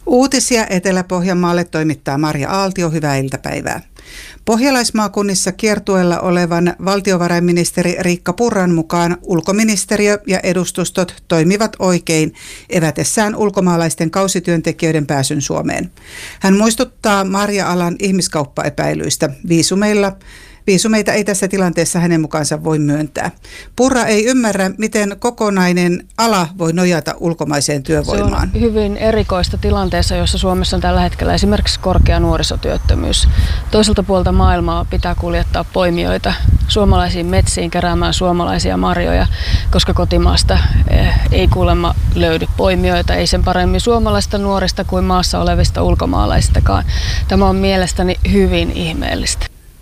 Uutisia Etelä-Pohjanmaalle toimittaa Marja Aaltio. Hyvää iltapäivää. Pohjalaismaakunnissa kiertueella olevan valtiovarainministeri Riikka Purran mukaan ulkoministeriö ja edustustot toimivat oikein evätessään ulkomaalaisten kausityöntekijöiden pääsyn Suomeen. Hän muistuttaa marja-alan ihmiskauppaepäilyistä. Viisumeita ei tässä tilanteessa hänen mukaansa voi myöntää. Purra ei ymmärrä, miten kokonainen ala voi nojata ulkomaiseen työvoimaan. Se on hyvin erikoista tilanteessa, jossa Suomessa on tällä hetkellä esimerkiksi korkea nuorisotyöttömyys. Toiselta puolta maailmaa pitää kuljettaa poimijoita suomalaisiin metsiin keräämään suomalaisia marjoja, koska kotimaasta ei kuulemma löydy poimijoita, ei sen paremmin suomalaisista nuorista kuin maassa olevista ulkomaalaisistakaan. Tämä on mielestäni hyvin ihmeellistä.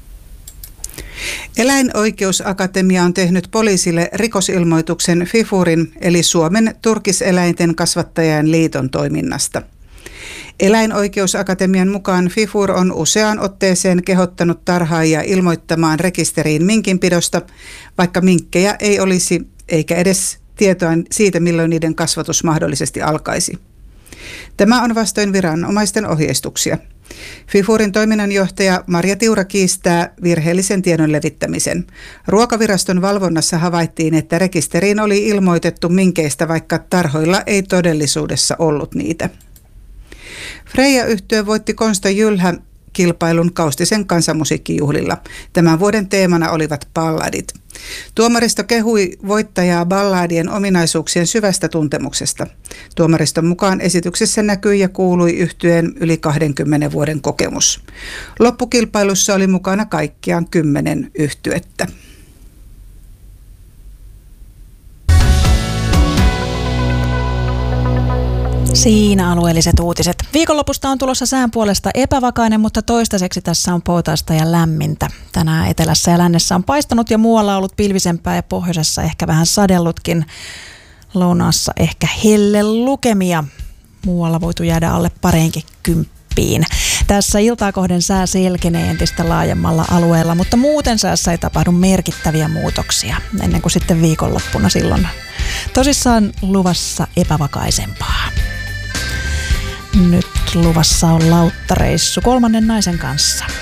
Eläinoikeusakatemia on tehnyt poliisille rikosilmoituksen FIFURin eli Suomen turkiseläinten kasvattajien liiton toiminnasta. Eläinoikeusakatemian mukaan FIFUR on useaan otteeseen kehottanut tarhaajia ilmoittamaan rekisteriin minkinpidosta, vaikka minkkejä ei olisi eikä edes tietoa siitä, milloin niiden kasvatus mahdollisesti alkaisi. Tämä on vastoin viranomaisten ohjeistuksia. FIFURin toiminnanjohtaja Marja Tiura kiistää virheellisen tiedon levittämisen. Ruokaviraston valvonnassa havaittiin, että rekisteriin oli ilmoitettu minkeistä, vaikka tarhoilla ei todellisuudessa ollut niitä. Freija-yhtye voitti Konsta Jylhä-kilpailun Kaustisen kansanmusiikkijuhlilla. Tämän vuoden teemana olivat balladit. Tuomaristo kehui voittajaa balladien ominaisuuksien syvästä tuntemuksesta. Tuomariston mukaan esityksessä näkyi ja kuului yhtyeen yli 20 vuoden kokemus. Loppukilpailussa oli mukana kaikkiaan 10 yhtyettä. Siinä alueelliset uutiset. Viikonlopusta on tulossa sään puolesta epävakainen, mutta toistaiseksi tässä on poutaista ja lämmintä. Tänään etelässä ja lännessä on paistanut ja muualla ollut pilvisempää ja pohjoisessa ehkä vähän sadellutkin. Lounaassa ehkä hellelukemia. Muualla voitu jäädä alle pareenkin 10. Tässä iltaa kohden sää selkenee entistä laajemmalla alueella, mutta muuten säässä ei tapahdu merkittäviä muutoksia ennen kuin sitten viikonloppuna silloin tosissaan luvassa epävakaisempaa. Nyt luvassa on lauttareissu 3 naisen kanssa.